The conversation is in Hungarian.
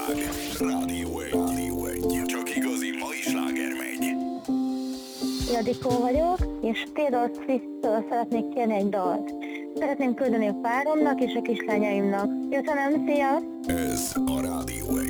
slág. Rádió 1. Rádió 1. Csak igazi mai sláger megy. Jadikó vagyok, és Taylor Swift-től szeretnék kérni egy dalt. Szeretném küldeni a páromnak és a kislányaimnak. Köszönöm, szia! Ez a Rádió 1.